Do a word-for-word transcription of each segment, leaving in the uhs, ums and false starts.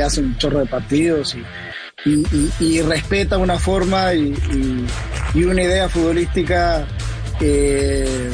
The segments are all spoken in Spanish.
hace un chorro de partidos y, y, y, y respeta una forma y, y, y una idea futbolística eh,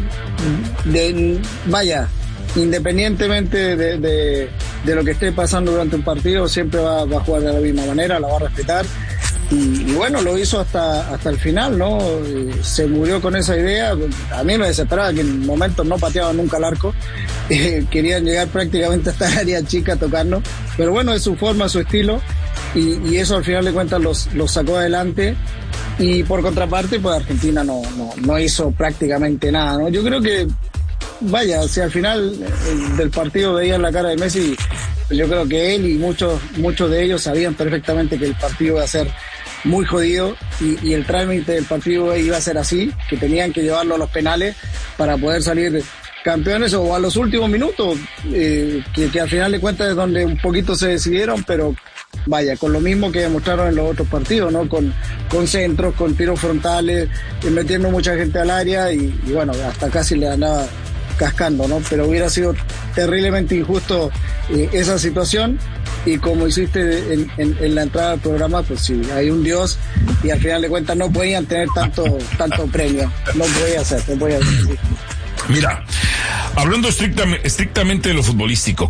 de, vaya, independientemente de, de, de lo que esté pasando durante un partido, siempre va, va a jugar de la misma manera, la va a respetar. Y, y bueno, lo hizo hasta hasta el final, ¿no? Eh, se murió con esa idea. A mí me desesperaba que en momentos no pateaban nunca al arco. Eh, querían llegar prácticamente hasta el área chica a tocarnos. Pero bueno, es su forma, su estilo. Y, y eso al final de cuentas los, los sacó adelante. Y por contraparte, pues Argentina no, no, no hizo prácticamente nada, ¿no? Yo creo que, vaya, si al final eh, del partido veían la cara de Messi, yo creo que él y muchos, muchos de ellos sabían perfectamente que el partido iba a ser muy jodido y, y el trámite del partido iba a ser así, que tenían que llevarlo a los penales para poder salir campeones o a los últimos minutos, eh, que, que al final de cuentas es donde un poquito se decidieron, pero vaya, con lo mismo que demostraron en los otros partidos, ¿no? Con, con centros, con tiros frontales, eh, metiendo mucha gente al área y, y bueno, hasta casi le andaba cascando, ¿no? Pero hubiera sido terriblemente injusto eh, esa situación. Y como hiciste en, en, en la entrada del programa, pues sí, hay un Dios y al final de cuentas no podían tener tanto tanto premio. No podía ser, no podía ser. Sí. Mira, hablando estrictamente, estrictamente de lo futbolístico,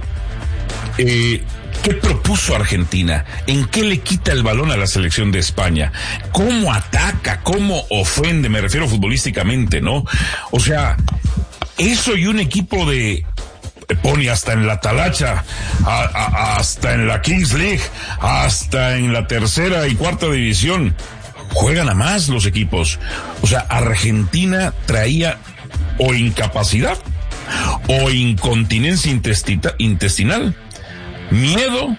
eh, ¿qué propuso Argentina? ¿En qué le quita el balón a la selección de España? ¿Cómo ataca? ¿Cómo ofende? Me refiero futbolísticamente, ¿no? O sea, eso y un equipo de... pone hasta en la talacha, a, a, hasta en la Kings League, hasta en la tercera y cuarta división. Juegan a más los equipos. O sea, Argentina traía o incapacidad o incontinencia intestina, intestinal, miedo,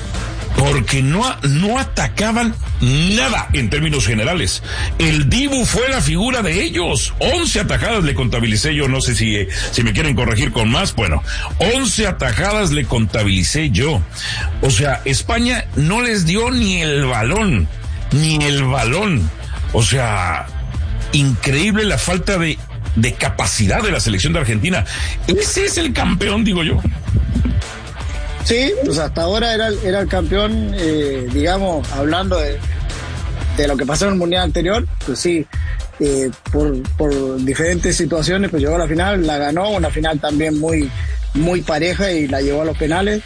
porque no, no atacaban nada en términos generales. El Dibu fue la figura de ellos. once atajadas le contabilicé yo, no sé si, si me quieren corregir con más. Bueno, once atajadas le contabilicé yo. O sea, España no les dio ni el balón, ni el balón. O sea, increíble la falta de, de capacidad de la selección de Argentina. Ese es el campeón, digo yo. Sí, pues hasta ahora era, era el campeón, eh, digamos, hablando de, de lo que pasó en el Mundial anterior, pues sí, eh, por, por diferentes situaciones, pues llegó a la final, la ganó, una final también muy, muy pareja y la llevó a los penales,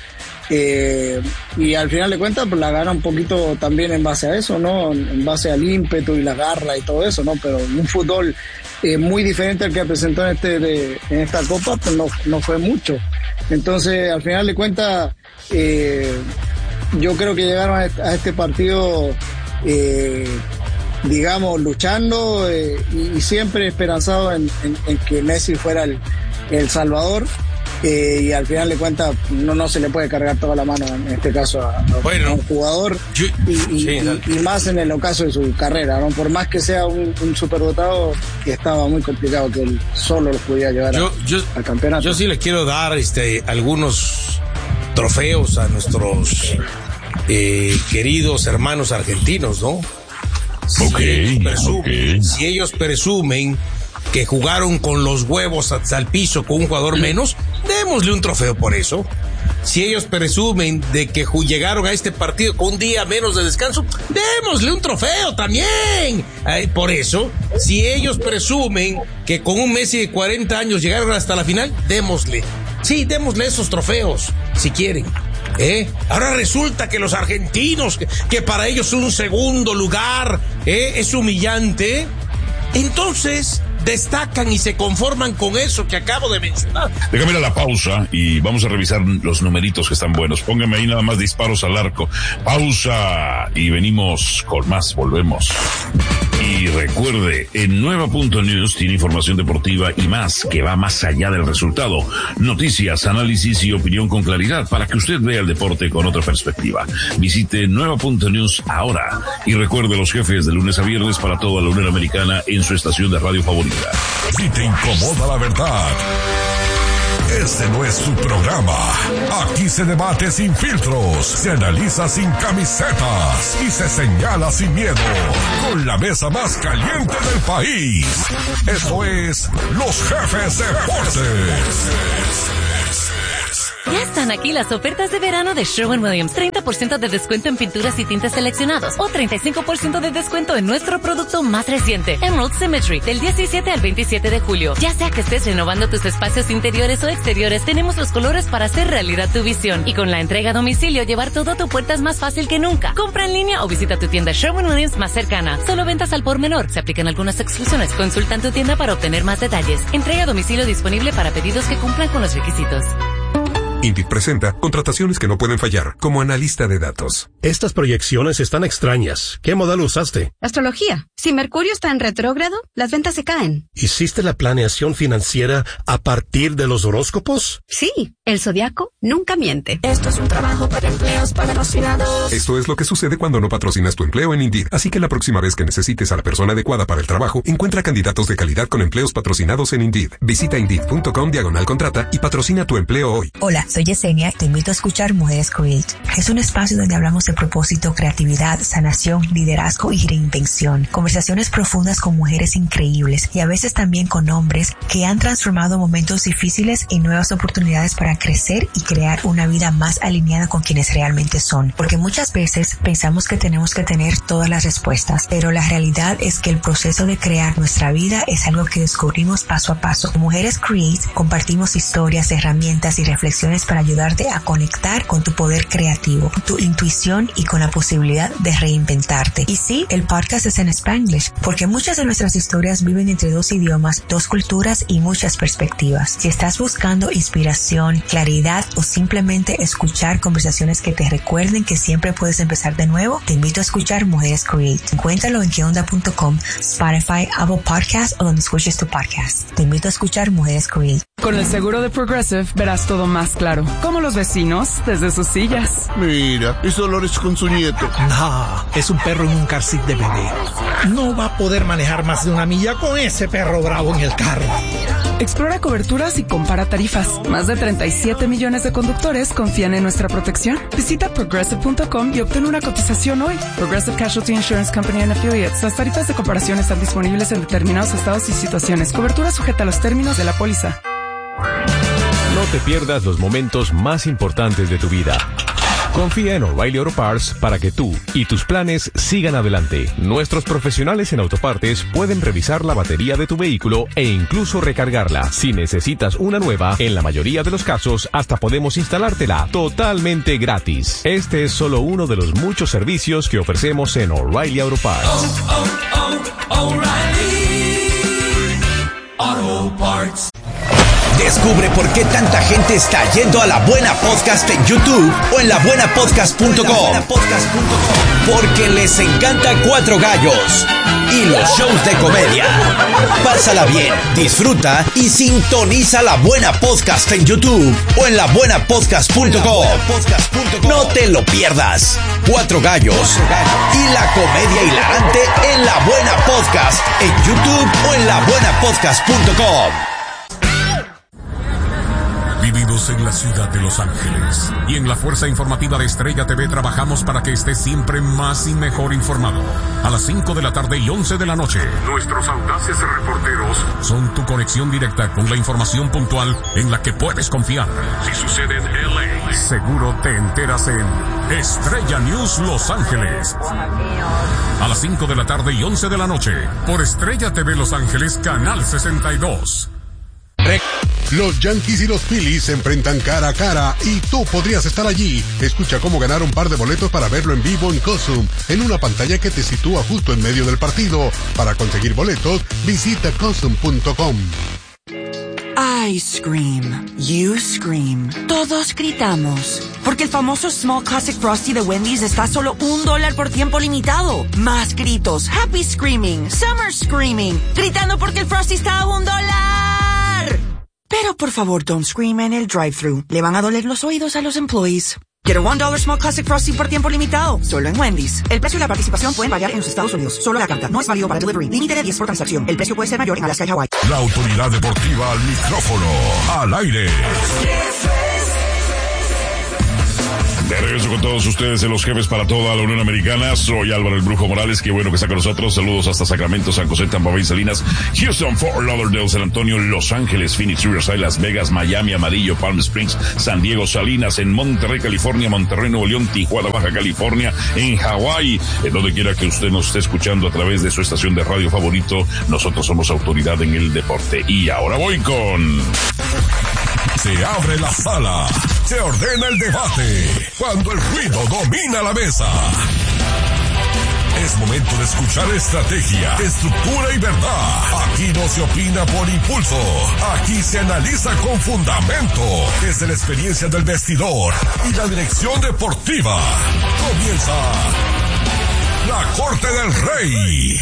eh, y al final de cuentas, pues la gana un poquito también en base a eso, ¿no? En base al ímpetu y la garra y todo eso, ¿no? Pero un fútbol eh, muy diferente al que presentó en, este, de, en esta Copa, pues no, no fue mucho. Entonces, al final de cuentas, eh, yo creo que llegaron a este partido, eh, digamos, luchando eh, y, y siempre esperanzado en, en, en que Messi fuera el, el salvador. Eh, y al final de cuentas no, no se le puede cargar toda la mano en este caso a, a, bueno, a un jugador yo, y, y, sí, y, y más en el ocaso de su carrera, ¿no? Por más que sea un, un superdotado, que estaba muy complicado que él solo los pudiera llevar yo, a, yo, al campeonato. Yo sí le quiero dar este algunos trofeos a nuestros eh, queridos hermanos argentinos, ¿no? Si, okay, ellos presumen, okay. si ellos presumen que jugaron con los huevos hasta el piso con un jugador menos, démosle un trofeo por eso. Si ellos presumen de que llegaron a este partido con un día menos de descanso, démosle un trofeo también. Ay, por eso, si ellos presumen que con un Messi de cuarenta años llegaron hasta la final, démosle. Sí, démosle esos trofeos, si quieren. ¿Eh? Ahora resulta que los argentinos, que, que para ellos un segundo lugar ¿eh? es humillante. Entonces destacan y se conforman con eso que acabo de mencionar. Déjame ir a la pausa y vamos a revisar los numeritos que están buenos. Póngame ahí nada más disparos al arco. Pausa y venimos con más, volvemos. Y recuerde, en Nueva Punto News tiene información deportiva y más que va más allá del resultado. Noticias, análisis y opinión con claridad para que usted vea el deporte con otra perspectiva. Visite Nueva Punto News ahora y recuerde los jefes de lunes a viernes para toda la Unión Americana en su estación de radio favorita. Si te incomoda la verdad, este no es tu programa. Aquí se debate sin filtros, se analiza sin camisetas y se señala sin miedo. Con la mesa más caliente del país. Esto es Los Jefes Deportes. Ya están aquí las ofertas de verano de Sherwin-Williams. treinta por ciento de descuento en pinturas y tintes seleccionados o treinta y cinco por ciento de descuento en nuestro producto más reciente, Emerald Symmetry, del diecisiete al veintisiete de julio. Ya sea que estés renovando tus espacios interiores o exteriores, tenemos los colores para hacer realidad tu visión. Y con la entrega a domicilio, llevar todo a tu puerta es más fácil que nunca. Compra en línea o visita tu tienda Sherwin-Williams más cercana. Solo ventas al por menor. Se aplican algunas exclusiones. Consulta en tu tienda para obtener más detalles. Entrega a domicilio disponible para pedidos que cumplan con los requisitos. Indeed presenta contrataciones que no pueden fallar, como analista de datos. Estas proyecciones están extrañas. ¿Qué modal usaste? Astrología. Si Mercurio está en retrógrado, las ventas se caen. ¿Hiciste la planeación financiera a partir de los horóscopos? Sí, el zodiaco nunca miente. Esto es un trabajo para empleos patrocinados. Esto es lo que sucede cuando no patrocinas tu empleo en Indeed. Así que la próxima vez que necesites a la persona adecuada para el trabajo, encuentra candidatos de calidad con empleos patrocinados en Indeed. Visita Indeed.com diagonal contrata y patrocina tu empleo hoy. Hola, soy Yesenia y te invito a escuchar Mujeres Create. Es un espacio donde hablamos de propósito, creatividad, sanación, liderazgo y reinvención. Conversaciones profundas con mujeres increíbles y a veces también con hombres que han transformado momentos difíciles en nuevas oportunidades para crecer y crear una vida más alineada con quienes realmente son. Porque muchas veces pensamos que tenemos que tener todas las respuestas, pero la realidad es que el proceso de crear nuestra vida es algo que descubrimos paso a paso. Mujeres Create compartimos historias, herramientas y reflexiones para ayudarte a conectar con tu poder creativo, tu intuición y con la posibilidad de reinventarte. Y sí, el podcast es en Spanglish, porque muchas de nuestras historias viven entre dos idiomas, dos culturas y muchas perspectivas. Si estás buscando inspiración, claridad o simplemente escuchar conversaciones que te recuerden que siempre puedes empezar de nuevo, te invito a escuchar Mujeres Create. Encuéntralo en que onda punto com, Spotify, Apple Podcasts o donde escuches tu podcast. Te invito a escuchar Mujeres Create. Con el seguro de Progressive verás todo más claro, como los vecinos desde sus sillas. Mira, es Dolores con su nieto. No, es un perro en un car seat de bebé. No va a poder manejar más de una milla con ese perro bravo en el carro. Explora coberturas y compara tarifas. Más de treinta y siete millones de conductores confían en nuestra protección. Visita progressive punto com y obtén una cotización hoy. Progressive Casualty Insurance Company and Affiliates. Las tarifas de comparación están disponibles en determinados estados y situaciones. Cobertura sujeta a los términos de la póliza. No te pierdas los momentos más importantes de tu vida. Confía en O'Reilly Auto Parts para que tú y tus planes sigan adelante. Nuestros profesionales en autopartes pueden revisar la batería de tu vehículo e incluso recargarla. Si necesitas una nueva, en la mayoría de los casos hasta podemos instalártela totalmente gratis. Este es solo uno de los muchos servicios que ofrecemos en O'Reilly Auto Parts. Oh, oh, oh, O'Reilly Auto Parts. Descubre por qué tanta gente está yendo a La Buena Podcast en YouTube o en la buena podcast punto com. Porque les encanta Cuatro Gallos y los shows de comedia. Pásala bien, disfruta y sintoniza La Buena Podcast en YouTube o en la buena podcast punto com. No te lo pierdas. Cuatro Gallos y la comedia hilarante en La Buena Podcast en YouTube o en la buena podcast punto com. Vivimos en la ciudad de Los Ángeles y en la Fuerza Informativa de Estrella T V trabajamos para que estés siempre más y mejor informado. A las cinco de la tarde y once de la noche, nuestros audaces reporteros son tu conexión directa con la información puntual en la que puedes confiar. Si sucede en L A, seguro te enteras en Estrella News Los Ángeles. A las cinco de la tarde y once de la noche, por Estrella T V Los Ángeles, Canal sesenta y dos. Los Yankees y los Phillies se enfrentan cara a cara y tú podrías estar allí. Escucha cómo ganar un par de boletos para verlo en vivo en Cosum, en una pantalla que te sitúa justo en medio del partido. Para conseguir boletos, visita cosum punto com. I scream, you scream, todos gritamos, porque el famoso Small Classic Frosty de Wendy's está a solo un dólar por tiempo limitado. Más gritos, happy screaming, summer screaming, gritando porque el Frosty está a un dólar. Pero por favor, don't scream en el drive-thru. Le van a doler los oídos a los employees. Get a one dollar Small Classic Frosty por tiempo limitado, solo en Wendy's. El precio y la participación pueden variar en los Estados Unidos. Solo la carta. No es válido para delivery. Límite de diez por transacción. El precio puede ser mayor en Alaska y Hawái. La autoridad deportiva al micrófono, al aire. De regreso con todos ustedes en Los Jefes para toda la Unión Americana. Soy Álvaro el Brujo Morales, qué bueno que está con nosotros. Saludos hasta Sacramento, San José, Tampa Bay, Salinas, Houston, Fort Lauderdale, San Antonio, Los Ángeles, Phoenix, Riverside, Las Vegas, Miami, Amarillo, Palm Springs, San Diego, Salinas, en Monterrey, California, Monterrey, Nuevo León, Tijuana, Baja California, en Hawái, en donde quiera que usted nos esté escuchando a través de su estación de radio favorito. Nosotros somos autoridad en el deporte. Y ahora voy con... Se abre la sala, se ordena el debate, cuando el ruido domina la mesa. Es momento de escuchar estrategia, estructura y verdad. Aquí no se opina por impulso, aquí se analiza con fundamento, desde la experiencia del vestidor y la dirección deportiva. Comienza la Corte del Rey.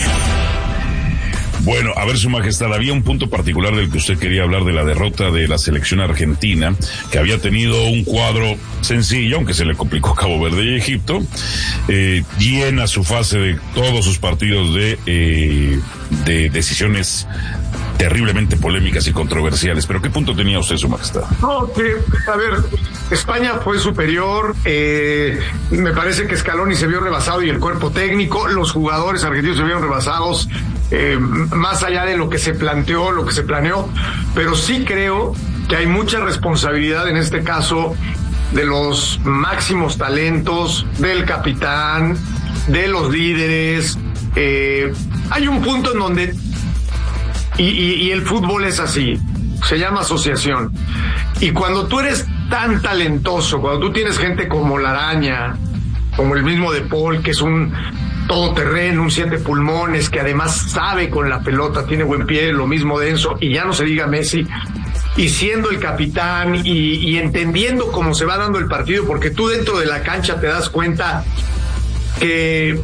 Bueno, a ver, Su Majestad, había un punto particular del que usted quería hablar, de la derrota de la selección argentina, que había tenido un cuadro sencillo, aunque se le complicó Cabo Verde y Egipto, eh, llena su fase de todos sus partidos de, eh, de decisiones terriblemente polémicas y controversiales. Pero ¿qué punto tenía usted, Su Majestad? No, que, a ver, España fue superior, eh, me parece que Scaloni se vio rebasado y el cuerpo técnico, los jugadores argentinos se vieron rebasados, eh, más allá de lo que se planteó, lo que se planeó, pero sí creo que hay mucha responsabilidad en este caso de los máximos talentos, del capitán, de los líderes. Eh, hay un punto en donde Y, y, y el fútbol es así, se llama asociación. Y cuando tú eres tan talentoso, cuando tú tienes gente como La Araña, como el mismo De Paul, que es un todoterreno, un siete pulmones, que además sabe con la pelota, tiene buen pie, lo mismo Denso, y ya no se diga Messi, y siendo el capitán y, y entendiendo cómo se va dando el partido, porque tú dentro de la cancha te das cuenta que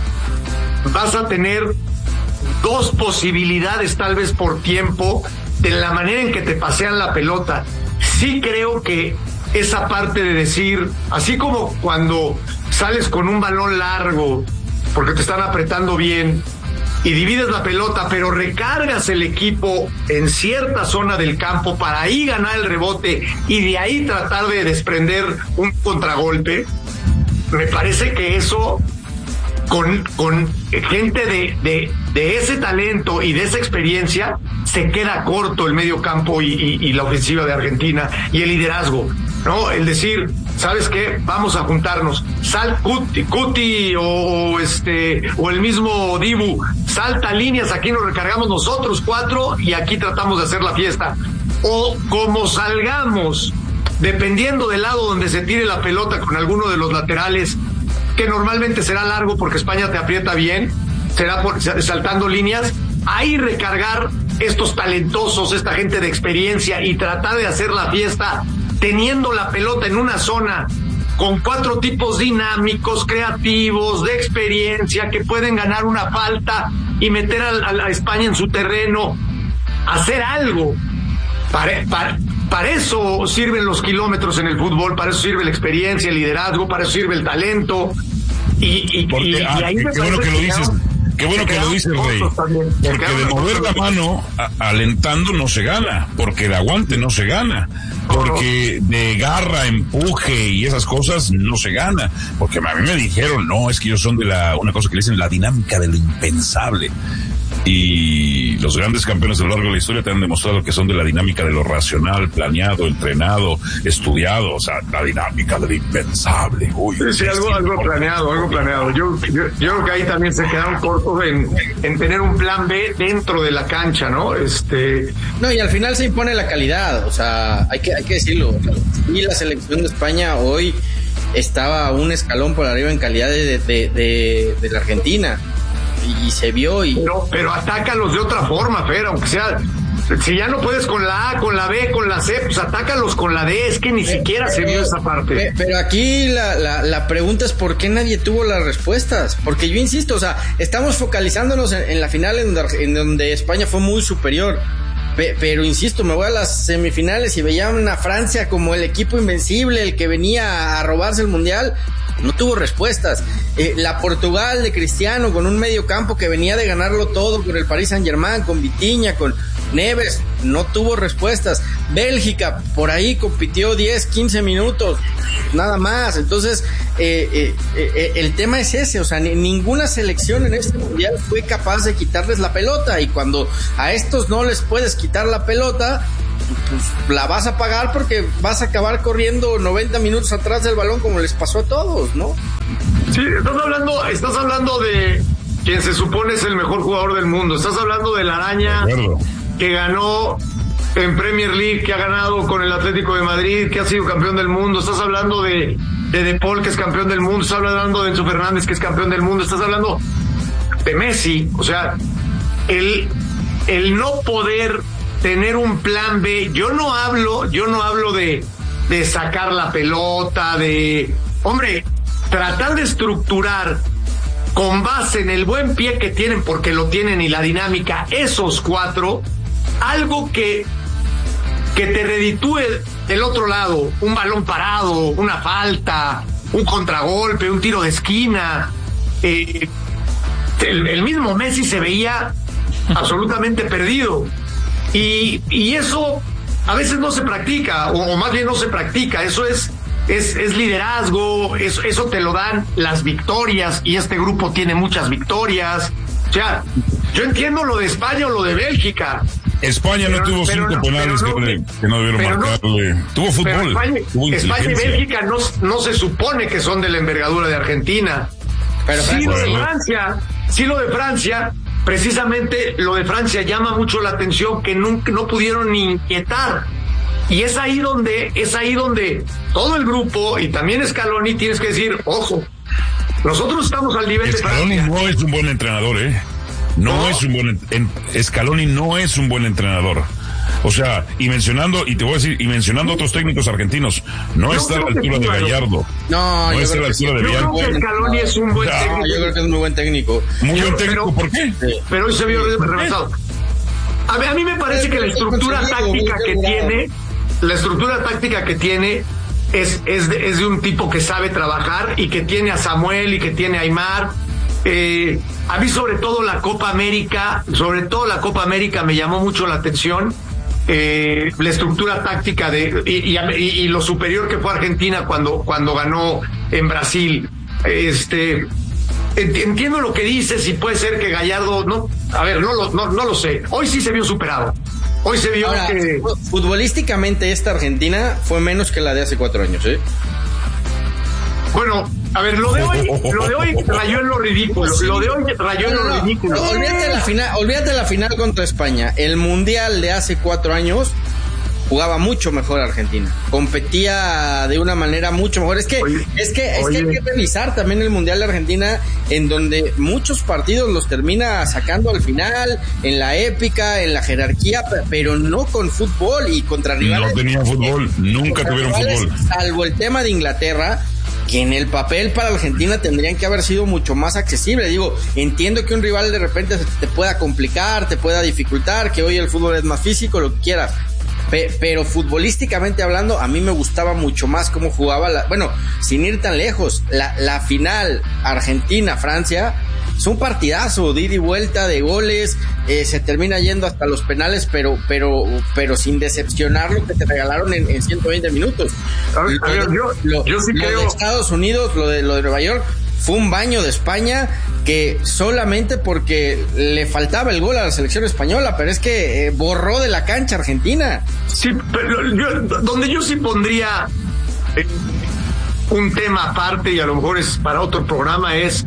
vas a tener dos posibilidades tal vez por tiempo de la manera en que te pasean la pelota. Sí creo que esa parte de decir, así como cuando sales con un balón largo porque te están apretando bien y divides la pelota, pero recargas el equipo en cierta zona del campo para ahí ganar el rebote y de ahí tratar de desprender un contragolpe, me parece que eso con, con gente de, de, de ese talento y de esa experiencia se queda corto el medio campo y, y, y la ofensiva de Argentina y el liderazgo, ¿no? El decir, ¿sabes qué? Vamos a juntarnos. Sal Cuti, Cuti o, o este o el mismo Dibu, salta líneas, aquí nos recargamos nosotros cuatro y aquí tratamos de hacer la fiesta. O como salgamos, dependiendo del lado donde se tire la pelota con alguno de los laterales, que normalmente será largo porque España te aprieta bien, será por, saltando líneas, ahí recargar estos talentosos, esta gente de experiencia y tratar de hacer la fiesta teniendo la pelota en una zona con cuatro tipos dinámicos, creativos, de experiencia, que pueden ganar una falta y meter a, a, a España en su terreno, hacer algo. Para, para, para eso sirven los kilómetros en el fútbol, para eso sirve la experiencia, el liderazgo, para eso sirve el talento. Y, y, Porque, y, ah, y ahí qué, me qué bueno que lo dices. Qué bueno que lo dices, Rey. Porque de mover la mano a, alentando no se gana, porque de aguante no se gana, porque de garra, empuje y esas cosas no se gana. Porque a mí me dijeron, no, es que ellos son de la, una cosa que le dicen la dinámica de lo impensable. Y los grandes campeones a lo largo de la historia te han demostrado que son de la dinámica de lo racional, planeado, entrenado, estudiado, o sea, la dinámica de lo impensable. Uy, sí, sí, algo, algo planeado, algo planeado. Yo, yo, yo creo que ahí también se quedaron cortos en, en tener un plan B dentro de la cancha, ¿no? Este, no, y al final se impone la calidad, o sea, hay que, hay que decirlo. Y la selección de España hoy estaba un escalón por arriba en calidad de, de, de, de la Argentina. Y se vio y... Pero, pero atácalos de otra forma, Fer, aunque sea... Si ya no puedes con la A, con la B, con la C, pues atácalos con la D, es que ni pero, siquiera pero, se vio esa parte. Pero aquí la, la, la pregunta es ¿por qué nadie tuvo las respuestas? Porque yo insisto, o sea, estamos focalizándonos en, en la final en donde, en donde España fue muy superior. Pe, pero insisto, me voy a las semifinales y veía una Francia como el equipo invencible, el que venía a robarse el mundial. No tuvo respuestas. Eh, la Portugal de Cristiano con un medio campo que venía de ganarlo todo con el Paris Saint-Germain, con Vitinha, con Neves no tuvo respuestas. Bélgica por ahí compitió diez, quince minutos, nada más. Entonces, eh, eh, eh, el tema es ese, o sea, ni, ninguna selección en este mundial fue capaz de quitarles la pelota, y cuando a estos no les puedes quitar la pelota, pues la vas a pagar porque vas a acabar corriendo noventa minutos atrás del balón como les pasó a todos, ¿no? Sí, estás hablando, estás hablando de quien se supone es el mejor jugador del mundo. Estás hablando de la araña que ganó en Premier League, que ha ganado con el Atlético de Madrid, que ha sido campeón del mundo. Estás hablando de, de De Paul, que es campeón del mundo. Estás hablando de Enzo Fernández, que es campeón del mundo. Estás hablando de Messi. O sea, el, el no poder tener un plan B. Yo no hablo, yo no hablo de, de sacar la pelota, de, hombre, tratar de estructurar con base en el buen pie que tienen, porque lo tienen, y la dinámica, esos cuatro, algo que, que te reditúe del otro lado, un balón parado, una falta, un contragolpe, un tiro de esquina. Eh, el, el mismo Messi se veía absolutamente perdido. Y, y eso a veces no se practica, o, o más bien no se practica. Eso es, es, es liderazgo, eso, eso te lo dan las victorias, y este grupo tiene muchas victorias. O sea, yo entiendo lo de España o lo de Bélgica. España pero, no tuvo cinco no, penales no, que, le, que no debieron marcarle. No, tuvo fútbol. España, tuvo España y Bélgica no, no se supone que son de la envergadura de Argentina. Pero, sí, lo de Francia, sí lo de Francia. Precisamente lo de Francia llama mucho la atención, que nunca, no pudieron ni inquietar, y es ahí donde es ahí donde todo el grupo y también Scaloni tienes que decir, ojo, nosotros estamos al nivel Scaloni de Francia. No es un buen entrenador, eh no, no es un buen en, Scaloni no es un buen entrenador. O sea, y mencionando, y te voy a decir, y mencionando a otros técnicos argentinos, no yo está a la altura de Gallardo. No, no yo está a la altura de Gallardo. Yo creo que Scaloni es un buen técnico. No, yo creo que es muy buen técnico. Muy yo, buen técnico, pero, ¿por qué? Pero hoy se vio rebasado. A mí, a mí me parece que la estructura táctica que tiene, la estructura táctica que tiene es, es, de, es de un tipo que sabe trabajar, y que tiene a Samuel y que tiene a Aimar. Eh, a mí sobre todo la Copa América, sobre todo la Copa América me llamó mucho la atención. Eh, la estructura táctica de y, y, y lo superior que fue Argentina cuando, cuando ganó en Brasil. Este entiendo lo que dices, y puede ser que Gallardo no, a ver, no lo, no, no lo sé. Hoy sí se vio superado. Hoy se vio Ahora, que futbolísticamente esta Argentina fue menos que la de hace cuatro años, ¿eh? Bueno, a ver, lo de hoy, lo de hoy rayó en lo ridículo. Sí. Lo de hoy rayó en no, no, lo ridículo. No, olvídate la final, olvídate la final contra España. El mundial de hace cuatro años jugaba mucho mejor Argentina. Competía de una manera mucho mejor. Es que, oye, es que, es que hay que revisar también el mundial de Argentina, en donde muchos partidos los termina sacando al final, en la épica, en la jerarquía, pero no con fútbol y contra rivales. No tenían fútbol, nunca tuvieron rivales, fútbol. Salvo el tema de Inglaterra, que en el papel para Argentina tendrían que haber sido mucho más accesible. Digo, entiendo que un rival de repente te pueda complicar, te pueda dificultar, que hoy el fútbol es más físico, lo que quieras, Pe- pero futbolísticamente hablando, a mí me gustaba mucho más cómo jugaba la, bueno, sin ir tan lejos, la, la final Argentina-Francia es un partidazo, de ida y vuelta de goles, eh, se termina yendo hasta los penales, pero pero pero sin decepcionar lo que te regalaron en, en ciento veinte minutos. A ver, a ver, yo, lo, yo sí lo creo... de Estados Unidos, lo de lo de Nueva York, fue un baño de España, que solamente porque le faltaba el gol a la selección española, pero es que eh, borró de la cancha Argentina. Sí, pero yo, donde yo sí pondría eh, un tema aparte, y a lo mejor es para otro programa, es: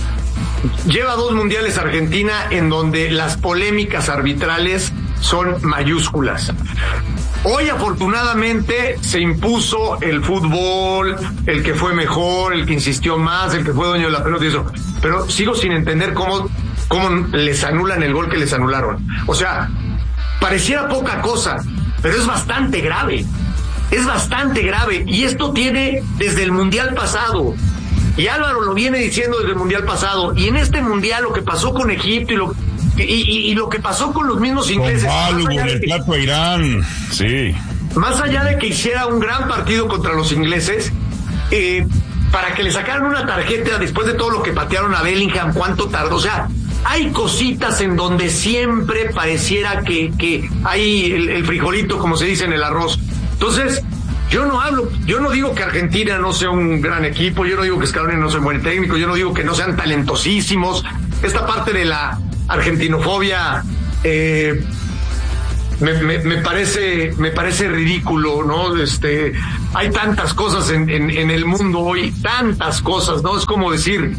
lleva dos mundiales Argentina en donde las polémicas arbitrales son mayúsculas. Hoy afortunadamente se impuso el fútbol, el que fue mejor, el que insistió más, el que fue dueño de la pelota y eso. Pero sigo sin entender cómo, cómo les anulan el gol que les anularon. O sea, pareciera poca cosa, pero es bastante grave. Es bastante grave. Y esto tiene desde el mundial pasado. Y Álvaro lo viene diciendo desde el mundial pasado. Y en este mundial lo que pasó con Egipto y lo y, y, y lo que pasó con los mismos ingleses. Con Balogun, el plato a Irán, sí. Más allá de que hiciera un gran partido contra los ingleses, eh, para que le sacaran una tarjeta después de todo lo que patearon a Bellingham, cuánto tardó. O sea, hay cositas en donde siempre pareciera que, que hay el, el frijolito, como se dice en el arroz. Entonces, yo no hablo, yo no digo que Argentina no sea un gran equipo, yo no digo que Scaloni no sea un buen técnico, yo no digo que no sean talentosísimos. Esta parte de la argentinofobia eh, me, me, me parece me parece ridículo, ¿no? Este, hay tantas cosas en, en, en el mundo hoy, tantas cosas, ¿no? Es como decir,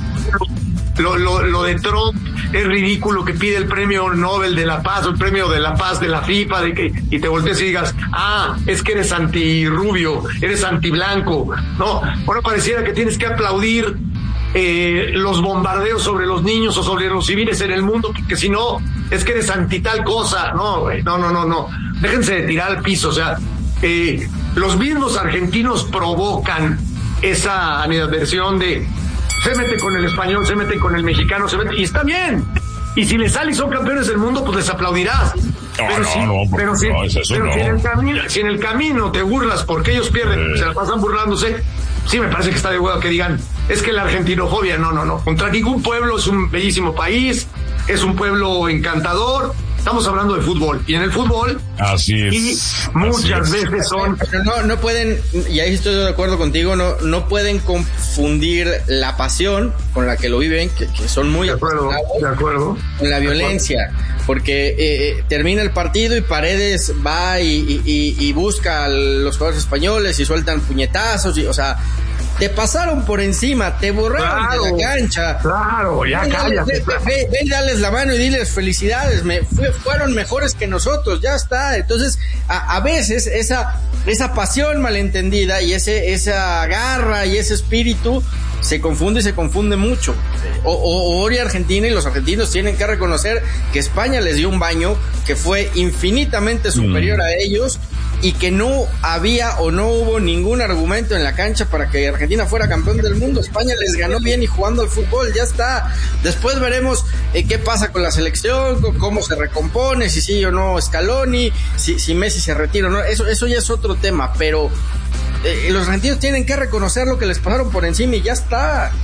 lo, lo, lo de Trump es ridículo, que pide el premio Nobel de la Paz, o el premio de la Paz de la FIFA, de que, y te voltees y digas, ah, es que eres antirrubio, eres antiblanco, ¿no? Bueno, pareciera que tienes que aplaudir eh, los bombardeos sobre los niños o sobre los civiles en el mundo, porque si no, es que eres anti tal cosa. No, güey, no, no, no, no. Déjense de tirar al piso, o sea, eh, los mismos argentinos provocan esa animadversión de se mete con el español, se mete con el mexicano, se mete, y está bien. Y si les sale y son campeones del mundo, pues les aplaudirás. No, pero no, si, no, pero, si, no, es eso, pero no. si, en el camino, si en el camino te burlas porque ellos pierden, eh. se la pasan burlándose, sí me parece que está de huevo que digan, es que la argentinofobia, no, no, no. Contra ningún pueblo, es un bellísimo país, es un pueblo encantador. Estamos hablando de fútbol, y en el fútbol, así es, y muchas así es. veces son... Pero no, no pueden, y ahí estoy de acuerdo contigo, no, no pueden confundir la pasión con la que lo viven, que, que son muy de acuerdo, de acuerdo, con la violencia, porque eh, termina el partido y Paredes va y, y, y, y busca a los jugadores españoles y sueltan puñetazos, y, o sea, te pasaron por encima, te borraron claro, de la cancha. Claro, ya cállate. Ve, ve, ve y dales la mano y diles felicidades, me, fue, fueron mejores que nosotros, ya está. Entonces, a, a veces esa, esa pasión malentendida y ese, esa garra y ese espíritu se confunde y se confunde mucho. O, o, Ori Argentina, y los argentinos tienen que reconocer que España les dio un baño que fue infinitamente superior mm. a ellos, y que no había o no hubo ningún argumento en la cancha para que Argentina fuera campeón del mundo. España les ganó bien y jugando al fútbol, ya está. Después veremos eh, qué pasa con la selección, cómo se recompone, si sí o no Scaloni, si, si Messi se retira o no, eso, eso ya es otro tema, pero eh, los argentinos tienen que reconocer lo que les pasaron por encima y ya está.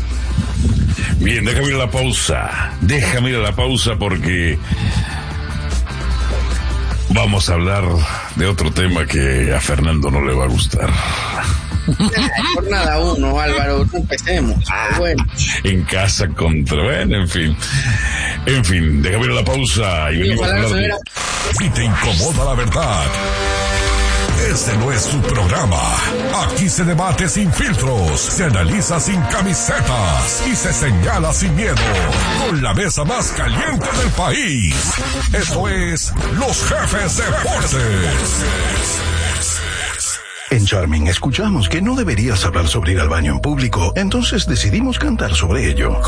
Bien, déjame ir a la pausa, déjame ir a la pausa porque vamos a hablar de otro tema que a Fernando no le va a gustar. Por nada uno, Álvaro, no empecemos. Bueno. En casa contra, bueno, en fin. En fin, déjame ir a la pausa y venimos a hablar de... Si te incomoda la verdad, este no es tu programa. Aquí se debate sin filtros, se analiza sin camisetas y se señala sin miedo. Con la mesa más caliente del país. Esto es Los Jefes Deportes. En Charming escuchamos que no deberías hablar sobre ir al baño en público, entonces decidimos cantar sobre ello.